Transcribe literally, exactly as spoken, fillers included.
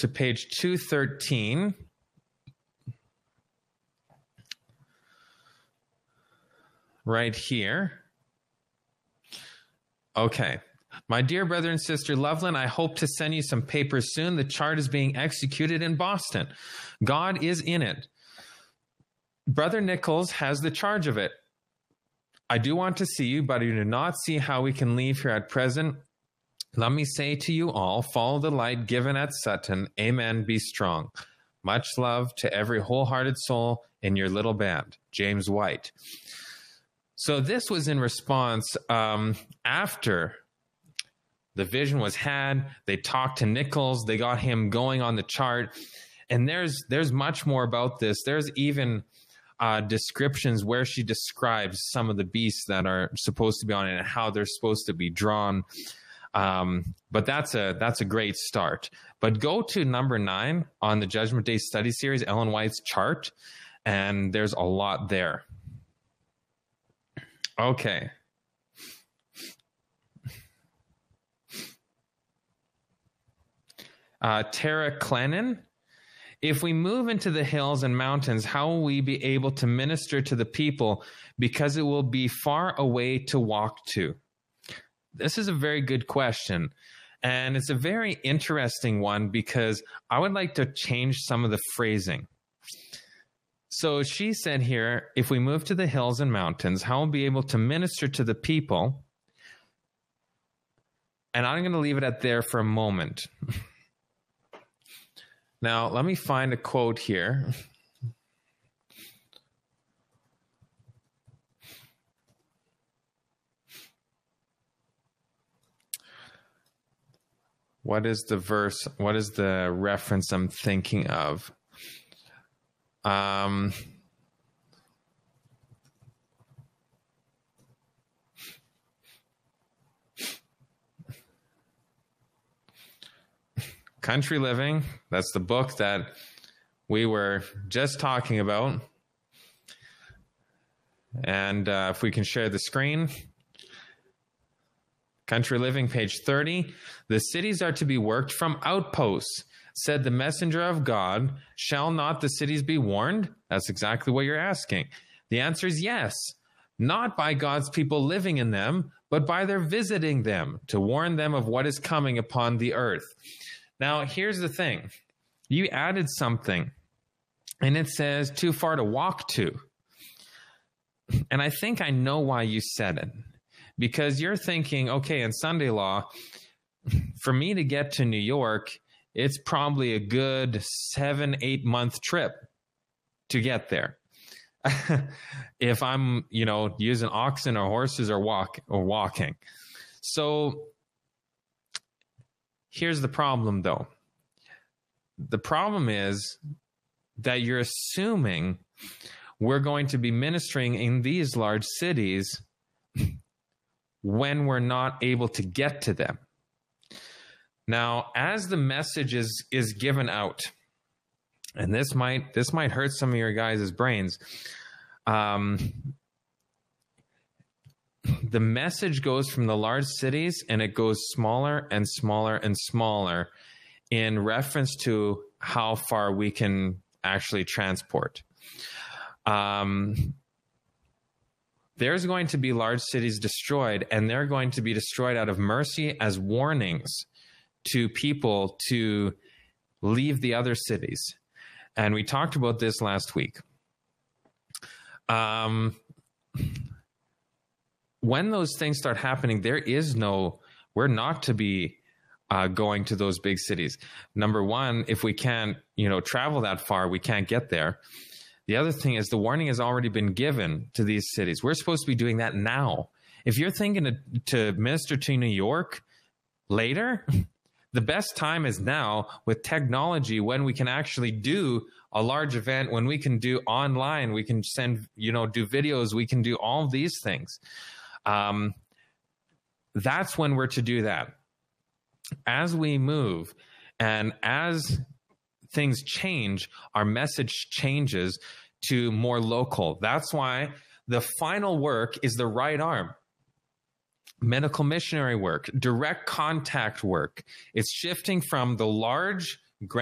to page two thirteen. Right here. Okay. My dear brother and sister Loveland, I hope to send you some papers soon. The chart is being executed in Boston. God is in it. Brother Nichols has the charge of it. I do want to see you, but I do not see how we can leave here at present. Let me say to you all, follow the light given at Sutton. Amen. Be strong. Much love to every wholehearted soul in your little band. James White. So this was in response um, after the vision was had. They talked to Nichols. They got him going on the chart. And there's there's much more about this. There's even uh, descriptions where she describes some of the beasts that are supposed to be on it and how they're supposed to be drawn. Um, but that's a that's a great start. But go to number nine on the Judgment Day study series, Ellen White's chart, and there's a lot there. Okay. Uh, Tara Clennon, if we move into the hills and mountains, how will we be able to minister to the people because it will be far away to walk to? This is a very good question. And it's a very interesting one because I would like to change some of the phrasing. So she said here, if we move to the hills and mountains, how will we be able to minister to the people? And I'm going to leave it at there for a moment. Now, let me find a quote here. What is the verse? What is the reference I'm thinking of? Um, Country Living. That's the book that we were just talking about. And uh, if we can share the screen. Country Living, page thirty. The cities are to be worked from outposts. Said the messenger of God, shall not the cities be warned? That's exactly what you're asking. The answer is yes. Not by God's people living in them, but by their visiting them to warn them of what is coming upon the earth. Now, here's the thing. You added something, and it says too far to walk to. And I think I know why you said it. Because you're thinking, okay, in Sunday law, for me to get to New York, it's probably a good seven, eight month trip to get there. If I'm, you know, using oxen or horses or walk or walking. So here's the problem, though. The problem is that you're assuming we're going to be ministering in these large cities when we're not able to get to them. Now, as the message is, is given out, and this might this might hurt some of your guys' brains, um, the message goes from the large cities and it goes smaller and smaller and smaller in reference to how far we can actually transport. Um, there's going to be large cities destroyed, and they're going to be destroyed out of mercy as warnings to people to leave the other cities. And we talked about this last week. Um, when those things start happening, there is no, we're not to be uh, going to those big cities. Number one, if we can't, you know, travel that far, we can't get there. The other thing is the warning has already been given to these cities. We're supposed to be doing that now. If you're thinking to, to minister to New York later, the best time is now with technology, when we can actually do a large event, when we can do online, we can send, you know, do videos, we can do all of these things. Um, that's when we're to do that. As we move and as things change, our message changes to more local. That's why the final work is the right arm. Medical missionary work, direct contact work. It's shifting from the large